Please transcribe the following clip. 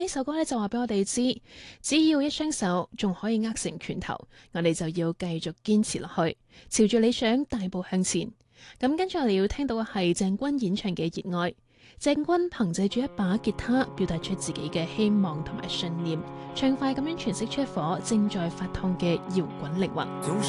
呢首歌咧就話俾我哋知，只要一雙手仲可以握成拳頭，我哋就要繼續堅持落去，朝住理想大步向前。咁跟住我哋要聽到嘅係鄭君演唱嘅《熱愛》。鄭君憑借住一把吉他，表達出自己嘅希望同埋信念，暢快咁樣詮釋出一顆正在發燙嘅搖滾靈魂。